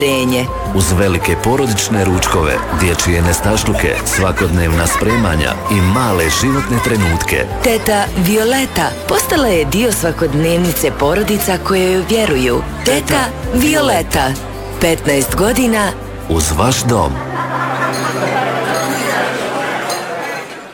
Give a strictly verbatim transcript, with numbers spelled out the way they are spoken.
Uz velike porodične ručkove, dječje nestašluke, svakodnevna spremanja i male životne trenutke. Teta Violeta postala je dio svakodnevnice porodica koje joj vjeruju. Teta Violeta, petnaest godina uz vaš dom.